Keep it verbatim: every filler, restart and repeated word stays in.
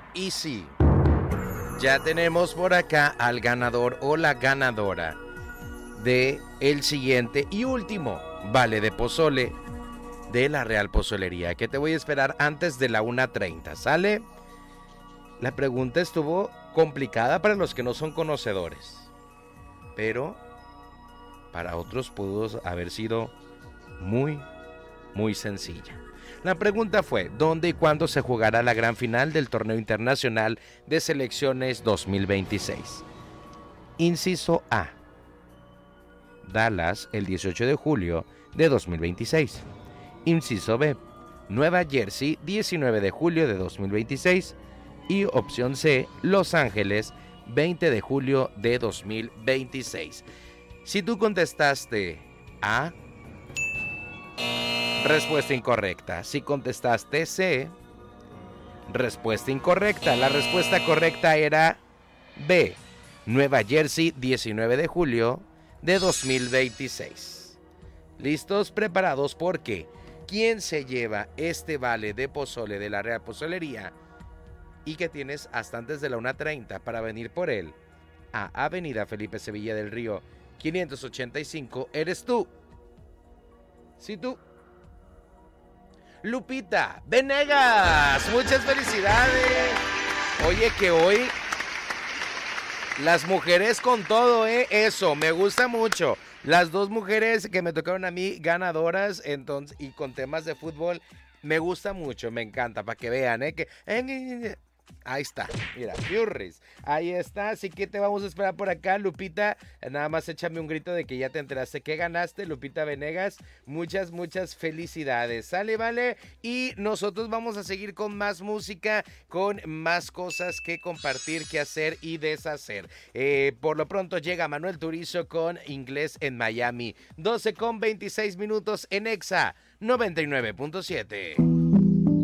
Y sí, ya tenemos por acá al ganador o la ganadora de el siguiente y último vale de pozole de la Real Pozolería, que te voy a esperar antes de la una treinta, ¿sale? La pregunta estuvo complicada para los que no son conocedores, pero para otros pudo haber sido muy, muy sencilla. La pregunta fue, ¿dónde y cuándo se jugará la gran final del Torneo Internacional de Selecciones dos mil veintiséis? Inciso A, Dallas, el dieciocho de julio de dos mil veintiséis. Inciso B, Nueva Jersey, diecinueve de julio de dos mil veintiséis. Y opción C, Los Ángeles, veinte de julio de dos mil veintiséis. Si tú contestaste A, respuesta incorrecta. Si contestaste C, respuesta incorrecta. La respuesta correcta era B, Nueva Jersey, diecinueve de julio de dos mil veintiséis. ¿Listos? ¿Preparados? Porque ¿quién se lleva este vale de pozole de la Real Pozolería? Y que tienes hasta antes de la una treinta para venir por él a Avenida Felipe Sevilla del Río quinientos ochenta y cinco. Eres tú. Sí, tú. Lupita Venegas, muchas felicidades. Oye, que hoy las mujeres con todo, ¿eh? Eso, me gusta mucho. Las dos mujeres que me tocaron a mí ganadoras, entonces, y con temas de fútbol, me gusta mucho, me encanta, para que vean, ¿eh? Que... Ahí está, mira, Furries, ahí está, así que te vamos a esperar por acá, Lupita, nada más échame un grito de que ya te enteraste que ganaste, Lupita Venegas, muchas, muchas felicidades, sale, vale, y nosotros vamos a seguir con más música, con más cosas que compartir, que hacer y deshacer. Eh, por lo pronto llega Manuel Turizo con Inglés en Miami, doce con veintiséis minutos en Exa noventa y nueve punto siete.